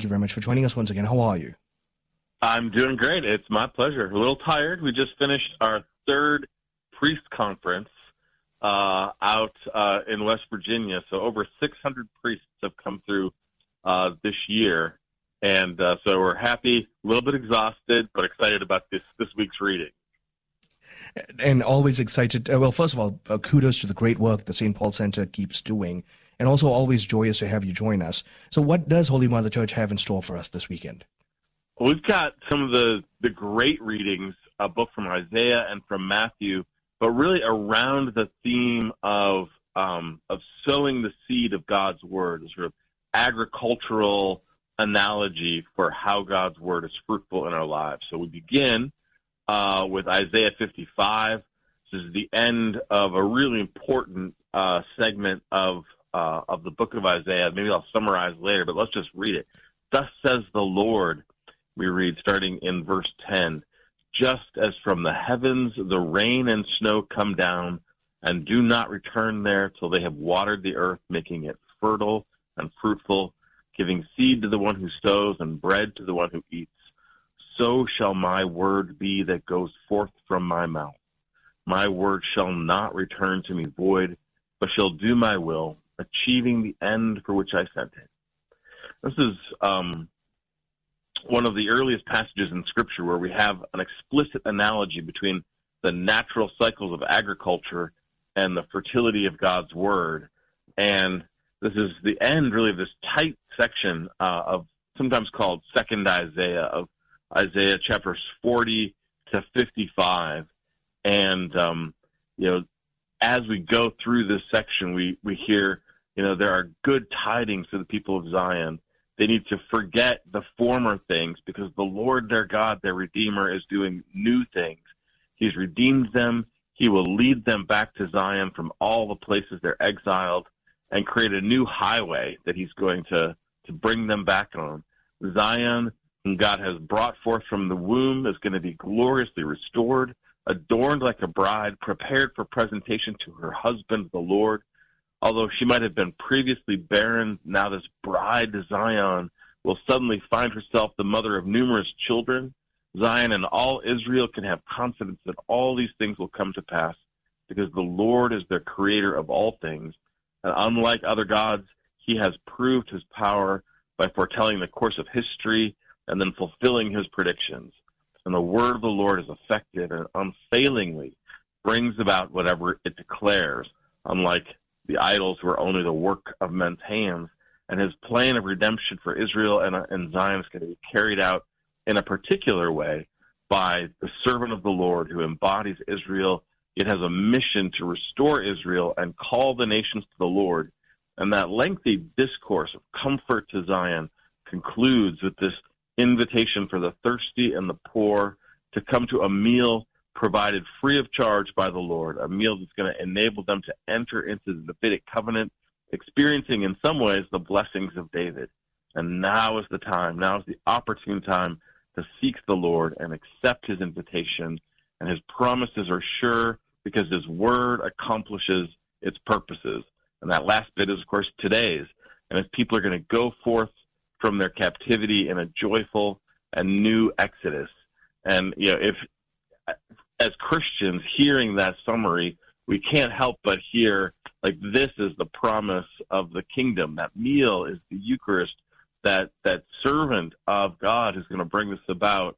you very much for joining us once again. How are you? I'm doing great. It's my pleasure. A little tired. We just finished our third priest conference out in West Virginia. So over 600 priests have come through this year. And so we're happy, a little bit exhausted, but excited about this week's reading. And always excited. Well, first of all, kudos to the great work the St. Paul Center keeps doing. And also always joyous to have you join us. So what does Holy Mother Church have in store for us this weekend? We've got some of the great readings, both from Isaiah and from Matthew, but really around the theme of sowing the seed of God's Word, a sort of agricultural analogy for how God's Word is fruitful in our lives. So we begin with Isaiah 55. This is the end of a really important segment of the book of Isaiah. Maybe I'll summarize later, but let's just read it. Thus says the Lord, we read starting in verse 10, just as from the heavens the rain and snow come down and do not return there till they have watered the earth, making it fertile and fruitful, giving seed to the one who sows and bread to the one who eats, so shall my word be that goes forth from my mouth. My word shall not return to me void, but shall do my will, achieving the end for which I sent it. This is one of the earliest passages in Scripture where we have an explicit analogy between the natural cycles of agriculture and the fertility of God's Word. And this is the end, really, of this tight section of sometimes called Second Isaiah, of Isaiah chapters 40 to 55. And, as we go through this section, we hear, there are good tidings to the people of Zion. They need to forget the former things because the Lord, their God, their Redeemer, is doing new things. He's redeemed them. He will lead them back to Zion from all the places they're exiled and create a new highway that he's going to bring them back on. Zion, whom God has brought forth from the womb, is going to be gloriously restored, adorned like a bride, prepared for presentation to her husband, the Lord. Although she might have been previously barren, now this bride to Zion will suddenly find herself the mother of numerous children. Zion and all Israel can have confidence that all these things will come to pass because the Lord is their creator of all things. And unlike other gods, he has proved his power by foretelling the course of history and then fulfilling his predictions. And the word of the Lord is effective and unfailingly brings about whatever it declares, unlike the idols were only the work of men's hands. And his plan of redemption for Israel and Zion is going to be carried out in a particular way by the servant of the Lord who embodies Israel. It has a mission to restore Israel and call the nations to the Lord. And that lengthy discourse of comfort to Zion concludes with this invitation for the thirsty and the poor to come to a meal provided free of charge by the Lord, a meal that's going to enable them to enter into the Davidic covenant, experiencing in some ways the blessings of David. And now is the time, now is the opportune time to seek the Lord and accept his invitation. And his promises are sure because his word accomplishes its purposes. And that last bit is, of course, today's. And as people are going to go forth from their captivity in a joyful and new exodus. And, if as Christians hearing that summary, we can't help but hear, like, this is the promise of the kingdom. That meal is the Eucharist. That servant of God who's going to bring this about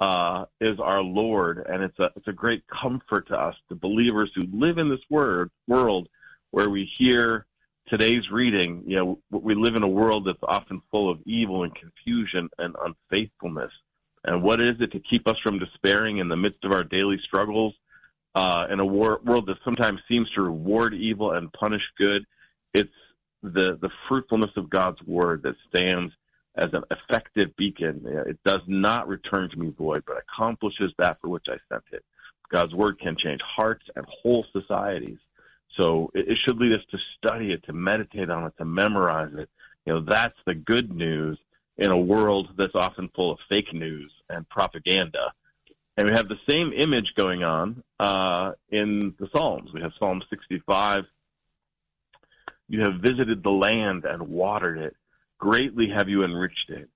is our Lord. And it's a great comfort to us, the believers who live in this world where we hear today's reading. We live in a world that's often full of evil and confusion and unfaithfulness. And what is it to keep us from despairing in the midst of our daily struggles? In a world that sometimes seems to reward evil and punish good, it's the fruitfulness of God's word that stands as an effective beacon. It does not return to me void, but accomplishes that for which I sent it. God's word can change hearts and whole societies. So it should lead us to study it, to meditate on it, to memorize it. That's the good news in a world that's often full of fake news and propaganda. And we have the same image going on in the Psalms. We have Psalm 65. You have visited the land and watered it. Greatly have you enriched it.